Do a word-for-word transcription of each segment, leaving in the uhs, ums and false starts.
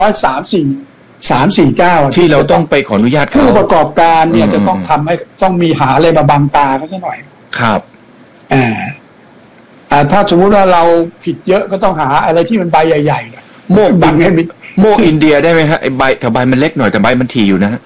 อยสามสี่สามสี่เจ้าที่เราต้องไปขออนุญาตผู้ประกอบการเนี่ยจะต้องทำให้ต้องมีหาอะไรมาบังตาเขาซะหน่อยครับอ่าอ่าถ้าสมมุติว่าเราผิดเยอะก็ต้องหาอะไรที่มันใบใหญ่ๆโมกบังให้โมกอินเดียได้ไหมฮะไอใบแต่ใบมันเล็กหน่อยแต่ใบมันถี่อยู่นะฮะ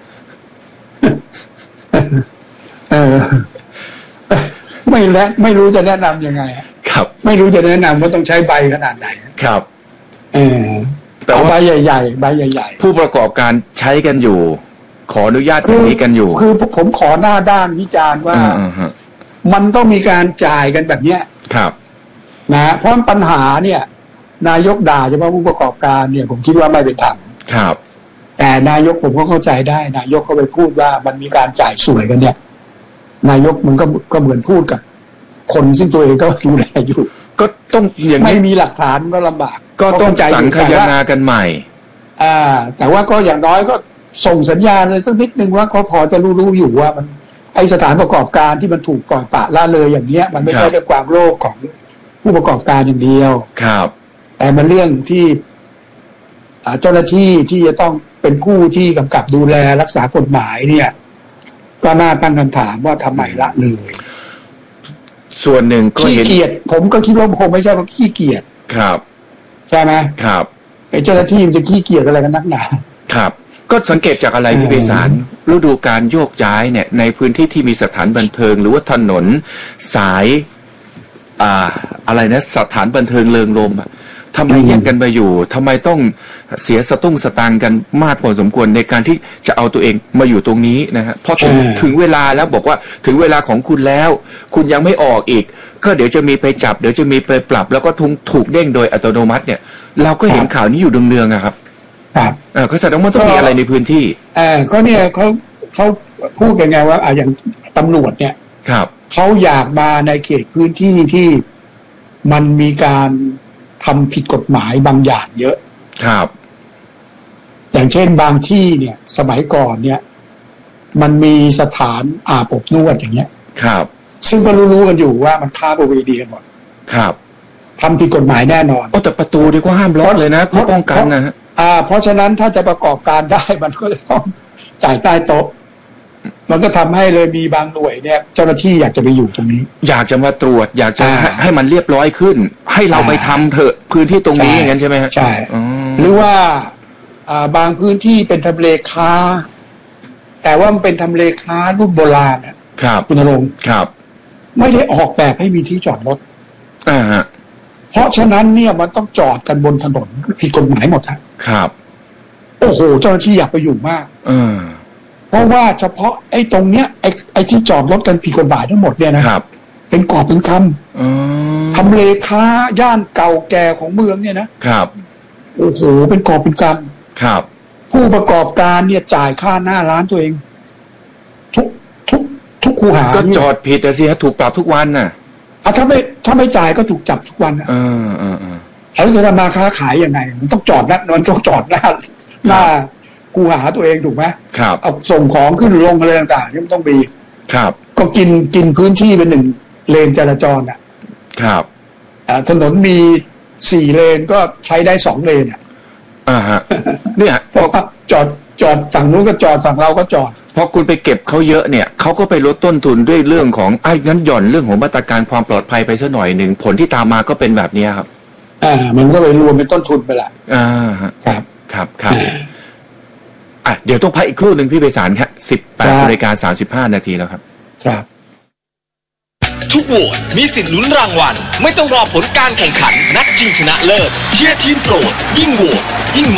เออไม่และไม่รู้จะแนะนำยังไงครับไม่รู้จะแนะนำว่าต้องใช้ใบขนาดไหนครับเออแต่ใบใหญ่ๆใบใหญ่ๆผู้ประกอบการใช้กันอยู่ขออนุญาตตรงนี้กันอยู่คือผมขอหน้าด้านวิจารณ์ว่ามันต้องมีการจ่ายกันแบบเนี้ยครับนะเพราะปัญหาเนี่ยนายกด่าเฉพาะผู้ประกอบการเนี่ยผมคิดว่าไม่เป็นธรรมครับแต่นายกผมก็เข้าใจได้นายกเขาไปพูดว่ามันมีการจ่ายสวยกันเนี่ยนายกมันก็ก็เหมือนพูดกับคนซึ่งตัวเองก็ดูแลอยู่ก็ต้องอย่างไม่มีหลักฐานก็ลำบากก็ต้องสังคายนากันใหม่อ่าแต่ว่าก็อย่างน้อยก็ส่งสัญญาณเลยสักนิดนึงว่าก็พอจะรู้ๆอยู่ว่ามันไอสถานประกอบการที่มันถูกปล่อยปละละเลยอย่างเนี้ยมันไม่ใช่เรื่องความโลภของผู้ประกอบการอย่างเดียวครับแต่มันเรื่องที่เจ้าหน้าที่ที่จะต้องเป็นผู้ที่กำกับดูแลรักษากฎหมายเนี่ยก็น่าตั้งคำถามว่าทำไมละเลยส่วนหนึ่งก็ขี้เกียจผมก็คิดว่าคงไม่ใช่เพราะขี้เกียจครับใช่ไหมครับไอ้เจ้าหน้าที่มันจะขี้เกียจอะไรกันนักหนาครับก็สังเกตจากอะไรพี่ไพศาลฤดูการโยกย้ายเนี่ยในพื้นที่ที่มีสถานบันเทิงหรือว่าถนนสายอ่าอะไรนะสถานบันเทิงเริงรมอ่ะทำไมแย่งกันมาอยู่ทำไมต้องเสียสตุ้งสตางค์กันมากพอสมควรในการที่จะเอาตัวเองมาอยู่ตรงนี้นะฮะพอถึงถึงเวลาแล้วบอกว่าถึงเวลาของคุณแล้วคุณยังไม่ออกอีกก็เดี๋ยวจะมีไปจับเดี๋ยวจะมีไปปรับแล้วก็ทุกถูกเด้งโดยอัตโนมัติเนี่ยเราก็เห็นข่าวนี้อยู่เนืองๆอะครับครับเออเขาแสดงว่าต้องมีอะไรในพื้นที่เออก็เนี่ยเขาเขาพูดกันไงว่าอ่าอย่างตำรวจเนี่ยครับเขาอยากมาในเขตพื้นที่ที่มันมีการทำผิดกฎหมายบางอย่างเยอะครับอย่างเช่นบางที่เนี่ยสมัยก่อนเนี่ยมันมีสถานอาบอบนวดอย่างเงี้ยครับซึ่งก็รู้ๆกันอยู่ว่ามันค้าประเวณีกันหมดครับทำผิดกฎหมายแน่นอนโอ้แต่ประตูนี่ก็ห้ามล็อกเลยนะเพื่อป้องกันนะฮะอ่าเพราะฉะนั้นถ้าจะประกอบการได้มันก็จะต้องจ่ายใต้โต๊ะมันก็ทำให้เลยมีบางหน่วยเนี่ยเจ้าหน้าที่อยากจะไปอยู่ตรงนี้อยากจะมาตรวจอยากจะให้มันเรียบร้อยขึ้นให้เราไปทำเถอะพื้นที่ตรงนี้อย่างนั้นใช่ไหมฮะใช่หรือว่าอ่าบางพื้นที่เป็นทำเลค้าแต่ว่ามันเป็นทำเลค้ารุ่นโบราณครับคุณณรงค์ครับไม่ได้ออกแบบให้มีที่จอดรถอ่าฮะเพราะฉะนั้นเนี่ยมันต้องจอดกันบนถนนผิดกฎหมายหมดครับโอ้โหเจ้าหน้าที่อยากไปอยู่มากอืมเพราะว่าเฉพาะไอ้ตรงเนี้ยไอ้ไอ้ที่จอดรถกันผิดกฎหมายทั้งหมดเนี่ยนะครับเป็นกอบเป็นคำทำเลค้าย่านเก่าแก่ของเมืองเนี่ยนะครับโอ้โหเป็นกอบเป็นคำครับผู้ประกอบการเนี่ยจ่ายค่าหน้าร้านตัวเองทุกทุกทุกคูหาก็จอดผิดแต่สิฮะถูกปรับทุกวันน่ะอ่ะถ้าไม่ถ้าไม่จ่ายก็ถูกจับทุกวันอ่ะเออเออเออแล้วจะมาค้าขายยังไงมันต้องจอดนะมันต้องจอดหน้าหน้าคูหาตัวเองถูกไหมครับเอาส่งของขึ้นลงอะไรต่างๆนี่มันต้องมีครับก็กินกินพื้นที่เป็นหนึ่งเลนจราจรอ่ะครับอ่าถนนมีสี่เลนก็ใช้ได้สองเลนอ่ะอ่าฮะเนี่ยเพราะจอดจอดฝั่งนู้นก็จอดฝั่งเราก็จอดพอคุณไปเก็บเขาเยอะเนี่ยเขาก็ไปลดต้นทุนด้วยเรื่องของไอ้งั้นหย่อนเรื่องของมาตรการความปลอดภัยไปสักหน่อยหนึ่งผลที่ตามมาก็เป็นแบบนี้ครับอ่ามันก็ไปรวมเป็นต้นทุนไปละอ่าครับครับครับอ่ะเดี๋ยวต้องพักอีกครู่หนึ่งพี่ไพศาลครับสิบแปดนาฬิกาสามสิบห้านาทีแล้วครับครับทุกโหวตมีสิทธิ์ลุ้นรางวัลไม่ต้องรอผลการแข่งขันนัดชิงชนะเลิศเชียร์ทีมโปรดยิ่งโหวตยิ่ง